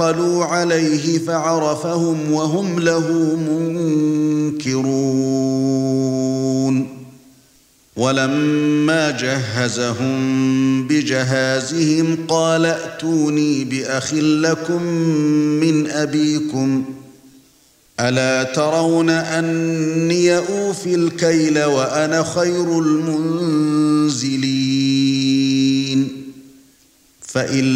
دخلوا عليه فعرفهم وهم له منكرون ولما جهزهم بجهازهم قال ائتوني بأخ لكم من أبيكم ألا ترون أني أوفي الكيل وأنا خير المنزلين فإن